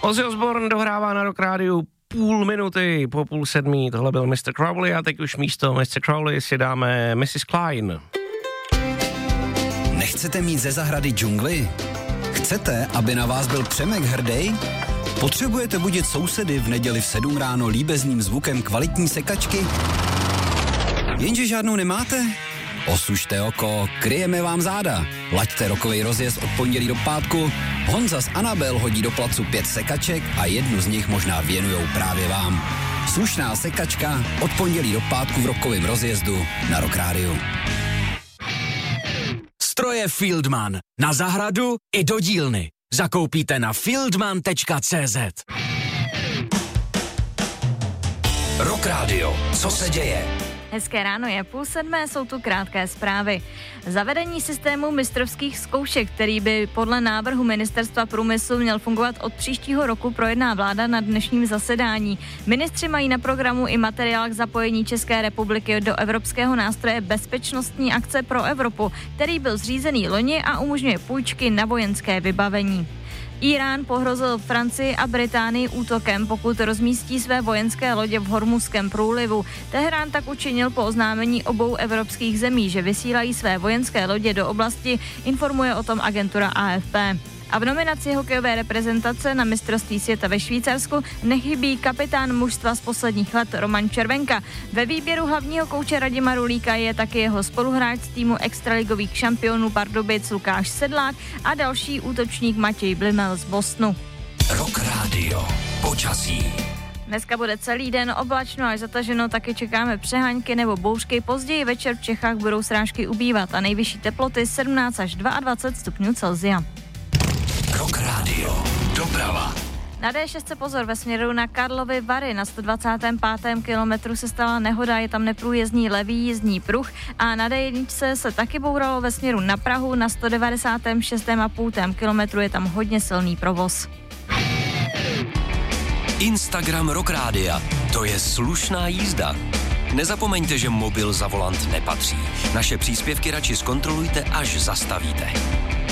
Ozzy Osbourne dohrává na Rock Rádiu půl minuty po 6:30. Tohle byl Mr. Crowley a teď už místo Mr. Crowley si dáme Mrs. Klein. Nechcete mít ze zahrady džungli? Chcete, aby na vás byl Přemek hrdý? Potřebujete budit sousedy v neděli v 7 ráno líbezným zvukem kvalitní sekačky? Jenže žádnou nemáte? Osušte oko, kryjeme vám záda. Laďte rokovej rozjezd od pondělí do pátku. Honza s Anabel hodí do placu 5 sekaček a jednu z nich možná věnujou právě vám. Slušná sekačka od pondělí do pátku v rokovém rozjezdu na Rock Rádiu. Stroje Fieldman. Na zahradu i do dílny. Zakoupíte na fieldman.cz. Rock Radio. Co se děje? Hezké ráno, je 6:30, jsou tu krátké zprávy. Zavedení systému mistrovských zkoušek, který by podle návrhu Ministerstva průmyslu měl fungovat od příštího roku, projedná vláda na dnešním zasedání. Ministři mají na programu i materiál k zapojení České republiky do evropského nástroje Bezpečnostní akce pro Evropu, který byl zřízený loni a umožňuje půjčky na vojenské vybavení. Irán pohrozil Francii a Británii útokem, pokud rozmístí své vojenské lodě v Hormuzském průlivu. Teherán tak učinil po oznámení obou evropských zemí, že vysílají své vojenské lodě do oblasti, informuje o tom agentura AFP. A v nominaci hokejové reprezentace na mistrovství světa ve Švýcarsku nechybí kapitán mužstva z posledních let Roman Červenka. Ve výběru hlavního kouče Radima Rulíka je taky jeho spoluhráč z týmu extraligových šampionů Pardubic Lukáš Sedlák a další útočník Matěj Blimel z Bostonu. Rock Radio. Počasí. Dneska bude celý den oblačno až zataženo, taky čekáme přehánky nebo bouřky. Později večer v Čechách budou srážky ubývat a nejvyšší teploty 17 až 22 stupňů Celsia. Rock Radio. Doprava. Na D6 pozor, ve směru na Karlovy Vary na 125. kilometru se stala nehoda, je tam neprůjezdný levý jízdní pruh a na D1 se taky bouralo ve směru na Prahu, na 196,5. kilometru je tam hodně silný provoz. Instagram Rock Rádia. To je slušná jízda. Nezapomeňte, že mobil za volant nepatří. Naše příspěvky radši zkontrolujte, až zastavíte.